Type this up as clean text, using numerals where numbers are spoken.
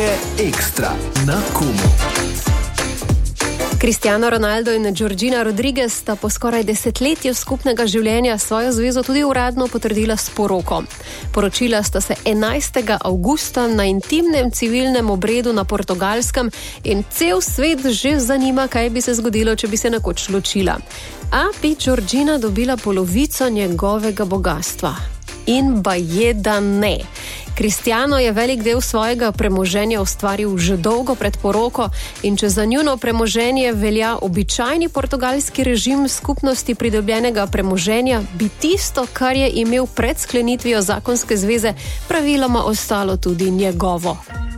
je ekstra na Kumu. Cristiano Ronaldo in Georgina Rodriguez sta po skoraj desetletju skupnega življenja svojo zvezo tudi uradno potrdila s poroko. Poročila sta se 11. avgusta na intimnem civilnem obredu na Portugalskem in cel svet že zanima, kaj bi se zgodilo, če bi se nekoč ločila. A bi Georgina dobila polovico njegovega bogastva? In baje, da ne. Cristiano je velik del svojega premoženja ustvaril že dolgo pred poroko in če za njuno premoženje velja običajni portugalski režim skupnosti pridobljenega premoženja, bi tisto, kar je imel pred sklenitvijo zakonske zveze, praviloma ostalo tudi njegovo.